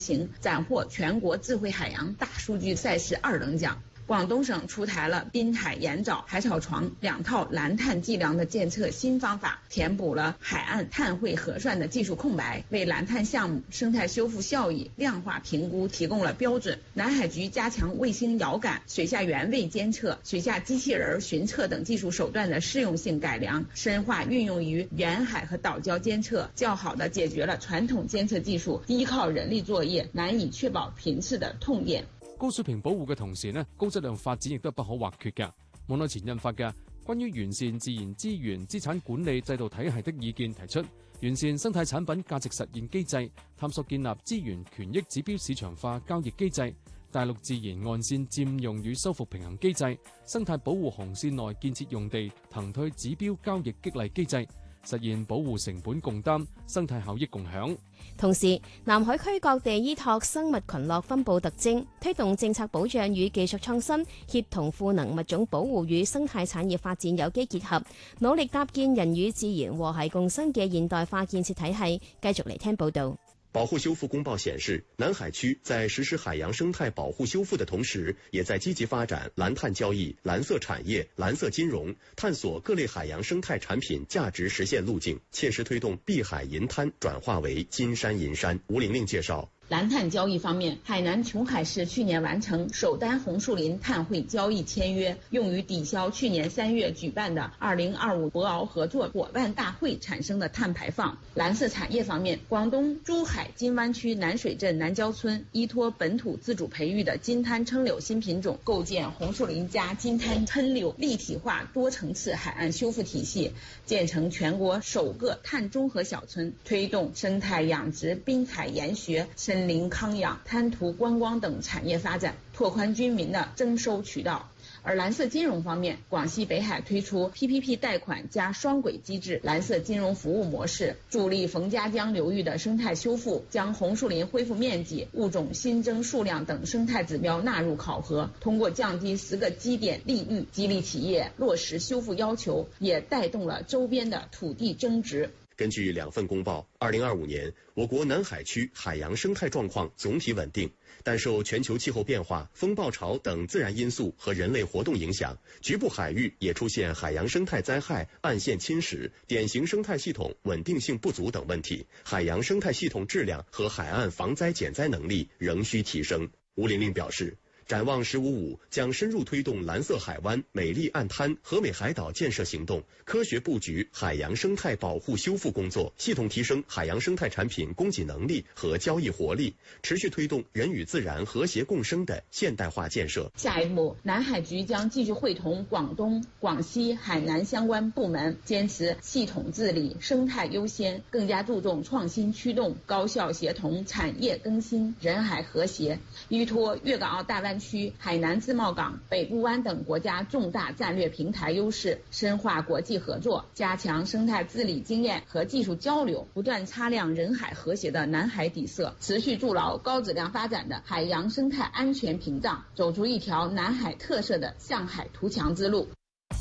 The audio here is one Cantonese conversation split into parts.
行斩獲全國智慧海洋大數據賽事2等獎。廣東省出台了濱海鹽沼、海草床2套藍碳計量的檢測新方法，填補了海岸碳匯核算的技術空白，為藍碳項目生態修復效益量化評估提供了標準。南海局加強衛星遙感、水下原位監測、水下機器人巡測等技術手段的適用性改良，深化運用於沿海和島礁監測，較好地解決了傳統監測技術依靠人力作業難以確保頻次的痛點。 高水平保護嘅同時呢，高質量發展亦都不可或缺嘅。網內前印發嘅關於完善自然資源資產管理制度體系的意見提出，完善生態產品價值實現機制，探索建立資源權益指標市場化交易機制，大陸自然岸線佔用與修復平衡機制，生態保護紅線內建設用地騰退指標交易激勵機制，實現保護成本共擔、生態效益共享。 同時，南海區各地依託生物群落分佈特徵，推動政策保障與技術創新，協同賦能物種保護與生態產業發展有機結合，努力搭建人與自然和諧共生嘅現代化建設體系。繼續嚟聽報導。 保護修復公報顯示，南海區在實施海洋生態保護修復的同時，也在積極發展藍碳交易、藍色產業、藍色金融，探索各類海洋生態產品價值實現路徑，切實推動碧海銀灘轉化為金山銀山。吳玲玲介紹。 藍碳交易方面，海南瓊海市去年完成首單紅樹林碳匯交易簽約，用於抵消去年3月舉辦的2025博鰲合作夥伴大會產生的碳排放。藍色產業方面，廣東珠海金灣區南水鎮南郊村依託本土自主培育的金灘鰭柳新品種，構建紅樹林加金灘鰭柳立體化多層次海岸修復體系，建成全國首個碳中和小村，推動生態養殖、濱海研學、森林康養、灘塗觀光等產業發展，拓寬居民的徵收渠道。而藍色金融方面，廣西北海推出 PPP 貸款加雙軌機制藍色金融服務模式，助力馮家江流域的生態修復，將紅樹林恢復面積、物種新增數量等生態指標納入考核，通過降低10個基點利率，激勵企業落實修復要求，也帶動了周邊的土地增值。 根據2份公報，2025年我國南海區海洋生態狀況總體穩定，但受全球氣候變化、風暴潮等自然因素和人類活動影響，局部海域也出現海洋生態災害、岸線侵蝕、典型生態系統穩定性不足等問題，海洋生態系統質量和海岸防災減災能力仍需提升。吳玲玲表示，展望15.5將深入推動藍色海灣、美麗岸灘、和美海島建設行動，科學佈局海洋生態保護修復工作，系統提升海洋生態產品供給能力和交易活力，持續推動人與自然和諧共生的現代化建設。 下一步，南海局將繼續會同廣東、廣西、海南相關部門，堅持系統治理、生態優先，更加注重創新驅動、高效協同、產業更新、人海和諧，依託粵港澳大灣區、海南自貿港、北部灣等國家重大戰略平台優勢，深化國際合作，加強生態治理經驗和技術交流，不斷擦亮人海和諧的南海底色，持續築牢高質量發展的海洋生態安全屏障，走出一條南海特色的向海圖強之路。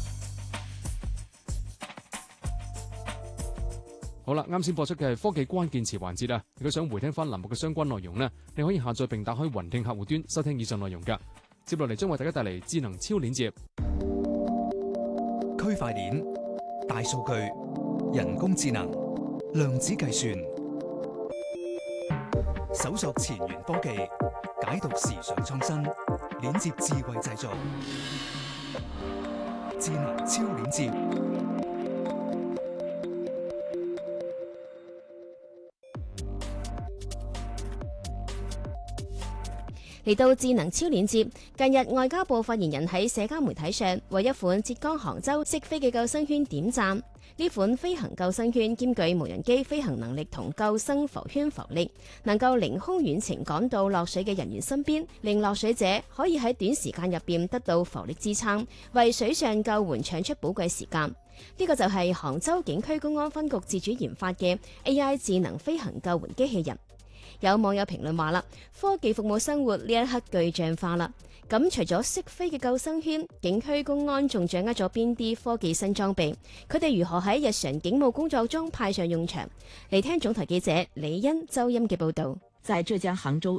好啦，啱先播出嘅係科技關鍵詞環節啦。如果想回聽翻欄目嘅相關內容呢，你可以下載並打開雲聽客戶端收聽以上內容噶。接落嚟將為大家帶嚟智能超鏈接、 區塊鏈、大數據、人工智能、量子計算，搜索前沿科技，解讀時尚創新，鏈接智慧製造，智能超鏈接。 嚟到智能超鏈接，近日外交部發言人喺社交媒體上為一款浙江杭州識飛嘅救生圈點讚。呢款飛行救生圈兼具無人機飛行能力同救生浮圈浮力，能夠凌空遠程趕到落水嘅人員身邊，令落水者可以喺短時間入邊得到浮力支撐，為水上救援搶出寶貴時間。呢個就係杭州警區公安分局自主研發嘅 AI 智能飛行救援機器人。有網友評論話啦，科技服務生活呢一刻具象化啦。咁除咗識飛嘅救生圈，警區公安仲掌握咗邊啲科技新裝備？佢哋如何喺日常警務工作中派上用場？嚟聽總台記者李欣、周音嘅報導。 在浙江杭州